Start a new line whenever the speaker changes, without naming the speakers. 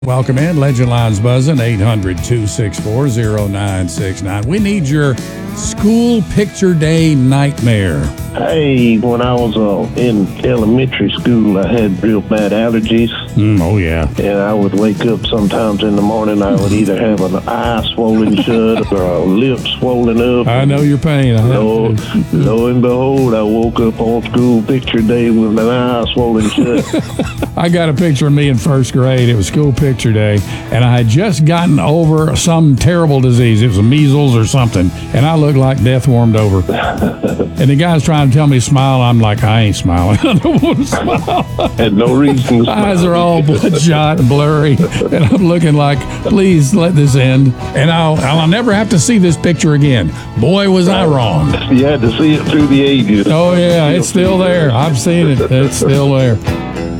Welcome in. Legend Line's buzzing, 800-264-0969. We need your school picture day nightmare.
Hey, when I was in elementary school, I had real bad allergies.
Oh, yeah.
And I would wake up sometimes in the morning. I would either have an eye swollen shut or a lip swollen up.
I know your pain.
Lo and behold, I woke up on school picture day with an eye swollen shut.
I got a picture of me in first grade. It was school picture day, and I had just gotten over some terrible disease. It was measles or something, and I looked like death warmed over. And the guy's trying to tell me to smile. I'm like, I ain't smiling. I don't want to smile.
Had no reason to smile.
Eyes are all bloodshot and blurry, and I'm looking like, please let this end. And I'll never have to see this picture again. Boy, was I wrong.
You had to see it through the ages.
Oh, yeah, it's still there. I've seen it. It's still there.